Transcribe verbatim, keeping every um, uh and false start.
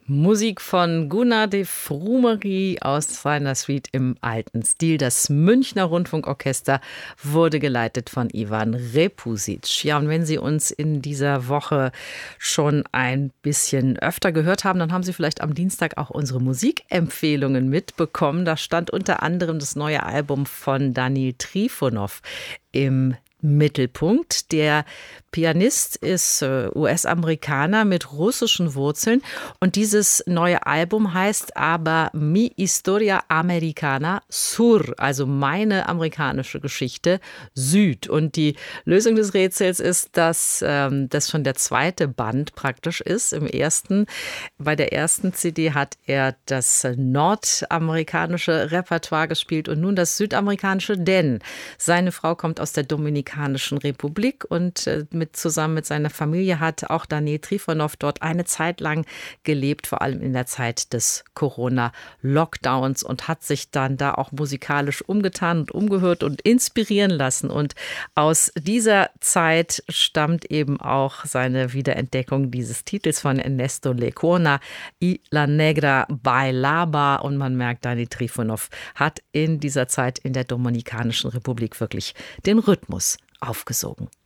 Musik von Gunnar de Frumery aus seiner Suite im alten Stil. Das Münchner Rundfunkorchester wurde geleitet von Ivan Repusic. Ja, und wenn Sie uns in dieser Woche schon ein bisschen öfter gehört haben, dann haben Sie vielleicht am Dienstag auch unsere Musikempfehlungen mitbekommen. Da stand unter anderem das neue Album von Danil Trifonov im Mittelpunkt. Der Pianist ist äh, U S-Amerikaner mit russischen Wurzeln und dieses neue Album heißt aber Mi Historia Americana Sur, also meine amerikanische Geschichte Süd. Und die Lösung des Rätsels ist, dass ähm, das schon der zweite Band praktisch ist. Im ersten, bei der ersten C D hat er das nordamerikanische Repertoire gespielt und nun das südamerikanische, denn seine Frau kommt aus der Dominikanischen Republik und äh, mit zusammen mit seiner Familie hat auch Danil Trifonov dort eine Zeit lang gelebt, vor allem in der Zeit des Corona-Lockdowns und hat sich dann da auch musikalisch umgetan und umgehört und inspirieren lassen. Und aus dieser Zeit stammt eben auch seine Wiederentdeckung dieses Titels von Ernesto Lecuona, Y la Negra Bailaba. Und man merkt, Danil Trifonov hat in dieser Zeit in der Dominikanischen Republik wirklich den Rhythmus aufgesogen.